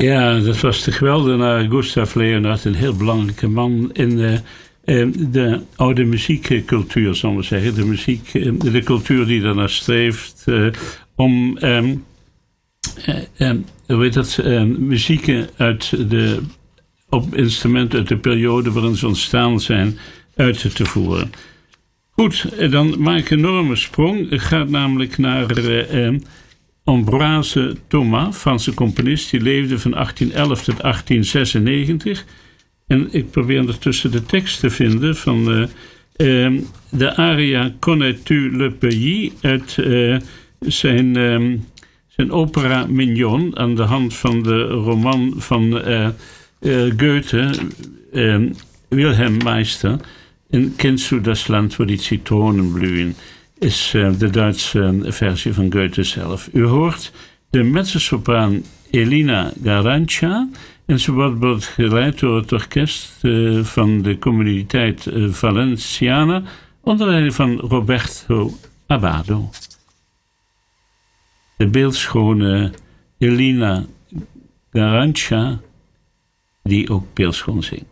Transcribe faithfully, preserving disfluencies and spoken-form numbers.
Ja, dat was de geweldenaar Gustav Leonhardt, een heel belangrijke man in de, de oude muziekcultuur, zullen we zeggen. De muziek, de cultuur die daarnaar streeft om um, um, weet dat, um, muzieken uit de op instrumenten uit de periode waarin ze ontstaan zijn uit te voeren. Goed, dan maak ik een enorme sprong. Het gaat namelijk naar uh, Ambroise Thomas, Franse componist. Die leefde van achttien elf tot achttien zesennegentig. En ik probeer ondertussen de tekst te vinden van uh, uh, de aria Connais-tu le pays uit uh, zijn, uh, zijn opera Mignon aan de hand van de roman van uh, uh, Goethe, uh, Wilhelm Meister. En Kennst du das Land wo die Zitronen blühen is uh, de Duitse versie van Goethe zelf. U hoort de mezzosopraan Elina Garanca en ze wordt begeleid door het orkest uh, van de Comuniteit uh, Valenciana onder leiding van Roberto Abbado. De beeldschone Elina Garanca, die ook beeldschoon zingt.